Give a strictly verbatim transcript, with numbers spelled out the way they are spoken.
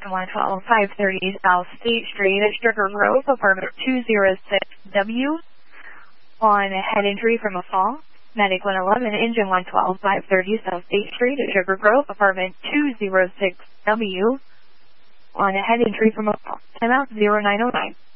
one twelve five thirty South State Street at Sugar Grove, apartment two oh six W. On head injury from a fall. Medic one eleven, engine one twelve five thirty South State Street at Sugar Grove, apartment two oh six W. On head injury from a fall. Timeout zero nine oh nine.